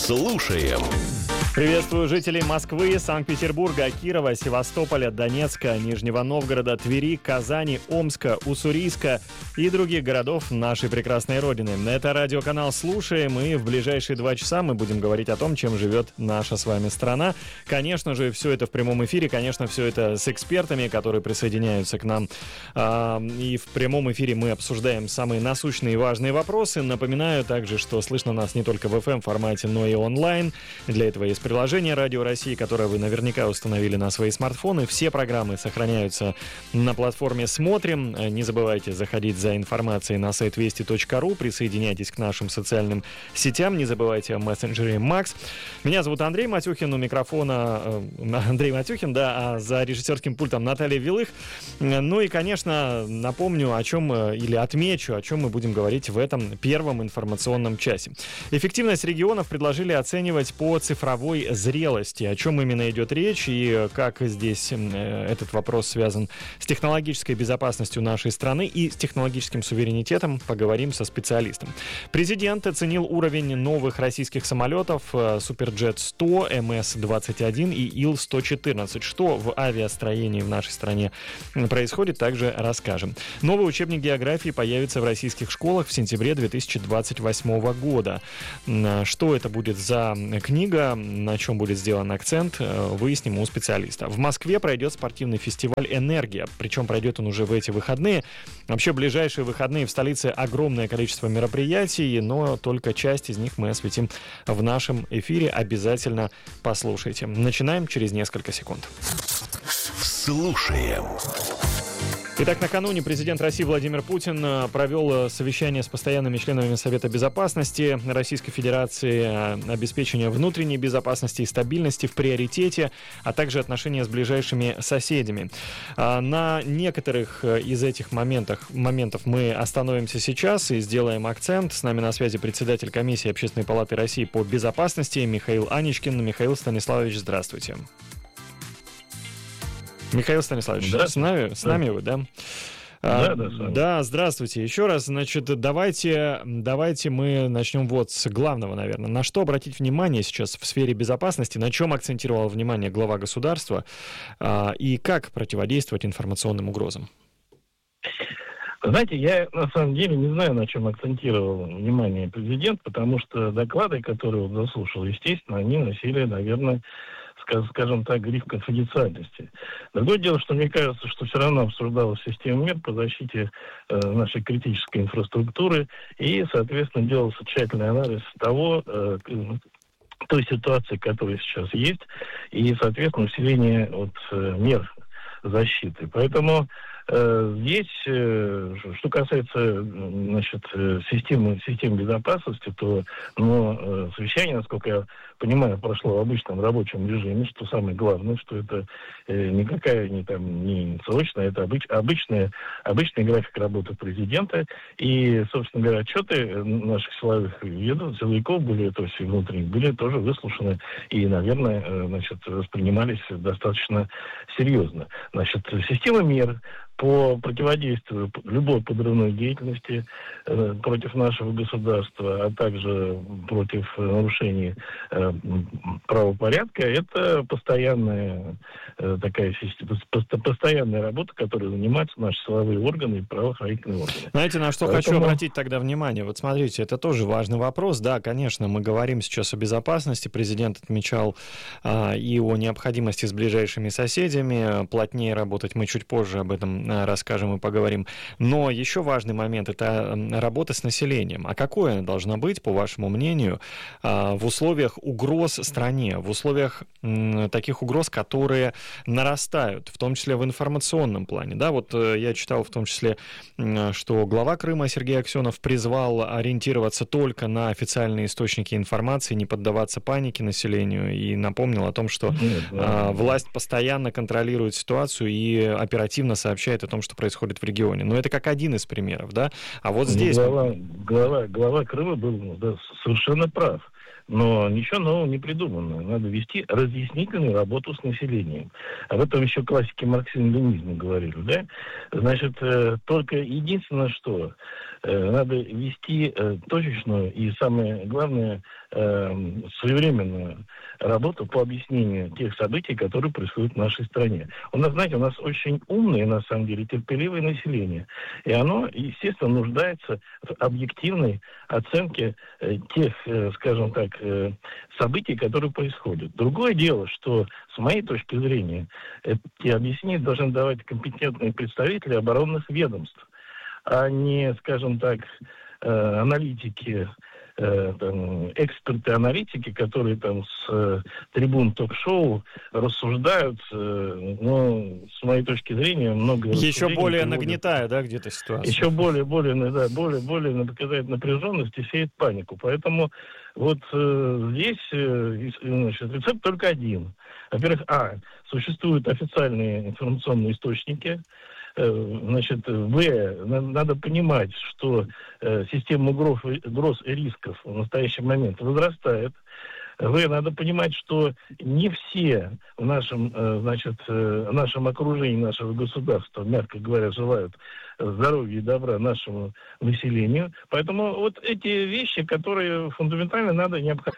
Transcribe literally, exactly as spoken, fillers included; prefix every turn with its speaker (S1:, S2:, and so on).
S1: Слушаем.
S2: Приветствую жителей Москвы, Санкт-Петербурга, Кирова, Севастополя, Донецка, Нижнего Новгорода, Твери, Казани, Омска, Уссурийска и других городов нашей прекрасной родины. Это радиоканал «Слушаем», и в ближайшие два часа мы будем говорить о том, чем живет наша с вами страна. Конечно же, все это в прямом эфире, конечно, все это с экспертами, которые присоединяются к нам. И в прямом эфире мы обсуждаем самые насущные и важные вопросы. Напоминаю также, что слышно нас не только в эф эм-формате, но и онлайн. Для этого есть приложение «Радио России», которое вы наверняка установили на свои смартфоны. Все программы сохраняются на платформе «Смотрим». Не забывайте заходить за информацией на сайт вести точка ру. Присоединяйтесь к нашим социальным сетям. Не забывайте о мессенджере Макс. Меня зовут Андрей Матюхин. У микрофона э, Андрей Матюхин, да, а за режиссерским пультом Наталья Вилых. Ну и, конечно, напомню, о чем или отмечу, о чем мы будем говорить в этом первом информационном часе. Эффективность регионов предложили оценивать по цифровой зрелости. О чем именно идет речь и как здесь э, этот вопрос связан с технологической безопасностью нашей страны и с технологическим суверенитетом, поговорим со специалистом. Президент оценил уровень новых российских самолетов э, Суперджет сто, эм эс двадцать один и ил сто четырнадцать. Что в авиастроении в нашей стране происходит, также расскажем. Новый учебник географии появится в российских школах в сентябре две тысячи двадцать восьмого года. Что это будет за книга, на чем будет сделан акцент, выясним у специалиста. В Москве пройдет спортивный фестиваль «Энергия», причем пройдет он уже в эти выходные. Вообще, ближайшие выходные в столице огромное количество мероприятий, но только часть из них мы осветим в нашем эфире. Обязательно послушайте. Начинаем через несколько секунд.
S1: Слушаем.
S2: Итак, накануне президент России Владимир Путин провел совещание с постоянными членами Совета Безопасности Российской Федерации. Обеспечение внутренней безопасности и стабильности в приоритете, а также отношения с ближайшими соседями. На некоторых из этих моментов, моментов мы остановимся сейчас и сделаем акцент. С нами на связи председатель комиссии Общественной палаты России по безопасности Михаил Аничкин. Михаил Станиславович, здравствуйте. Михаил Станиславович, с нами, с нами вы, да?
S3: Да, да,
S2: да, здравствуйте. Еще раз, значит, давайте, давайте мы начнем вот с главного, наверное. На что обратить внимание сейчас в сфере безопасности, на чем акцентировал внимание глава государства и как противодействовать информационным угрозам?
S3: Знаете, я на самом деле не знаю, на чем акцентировал внимание президент, потому что доклады, которые он заслушал, естественно, они носили, наверное, скажем так, гриф конфиденциальности. Другое дело, что мне кажется, что все равно обсуждалась система мер по защите э, нашей критической инфраструктуры, и, соответственно, делался тщательный анализ того, э, той ситуации, которая сейчас есть, и, соответственно, усиление вот, э, мер защиты. Поэтому э, здесь, э, что касается значит, системы, системы безопасности, то ну, э, совещание, насколько я понимаю, прошло в обычном рабочем режиме, что самое главное, что это э, никакая не, там, не срочная, это обыч, обычная, обычный график работы президента. И, собственно говоря, отчеты наших силовых ведомств, силовиков были, то есть внутренних, были тоже выслушаны и, наверное, э, значит, воспринимались достаточно серьезно. Значит, система мер по противодействию любой подрывной деятельности э, против нашего государства, а также против нарушений э, правопорядка, это постоянная э, такая система, постоянная работа, которой занимаются наши силовые органы и правоохранительные органы.
S2: Знаете, на что
S3: Поэтому...
S2: хочу обратить тогда внимание? Вот смотрите, это тоже важный вопрос. Да, конечно, мы говорим сейчас о безопасности. Президент отмечал а, и о необходимости с ближайшими соседями плотнее работать. Мы чуть позже об этом расскажем и поговорим. Но еще важный момент – это работа с населением. А какой она должна быть, по вашему мнению, в условиях угроз стране, в условиях таких угроз, которые нарастают, в том числе в информационном плане? Да, вот я читал в том числе, что глава Крыма Сергей Аксенов призвал ориентироваться только на официальные источники информации, не поддаваться панике населению, и напомнил о том, что Нет, да. власть постоянно контролирует ситуацию и оперативно сообщает о том, что происходит в регионе. Но это как один из примеров, да? А вот здесь...
S3: Глава, глава, глава Крыма был да, совершенно прав. Но ничего нового не придумано. Надо вести разъяснительную работу с населением. Об этом еще классики марксизма-ленинизма говорили, да? Значит, только единственное, что э, надо вести э, точечную и, самое главное, э, своевременную работу по объяснению тех событий, которые происходят в нашей стране. У нас, знаете, у нас очень умное, на самом деле, терпеливое население. И оно, естественно, нуждается в объективной оценке э, тех, э, скажем так, э, событий, которые происходят. Другое дело, что, с моей точки зрения, эти объяснения должны давать компетентные представители оборонных ведомств, а не, скажем так, э, аналитики, э, там, эксперты-аналитики, которые там с э, трибун ток-шоу рассуждают, э, но, с моей точки зрения, много
S2: Еще более
S3: приводят,
S2: нагнетая, да, где-то ситуацию.
S3: еще более, более, да, более, более показает напряженность и сеет панику. Поэтому вот э, здесь э, значит, рецепт только один. Во-первых, а, существуют официальные информационные источники. Э, значит, в, на, надо понимать, что э, система угроз, угроз и рисков в настоящий момент возрастает. В, надо понимать, что не все в нашем, э, значит, э, в нашем окружении нашего государства, мягко говоря, желают здоровья и добра нашему населению. Поэтому вот эти вещи, которые фундаментально надо необходимо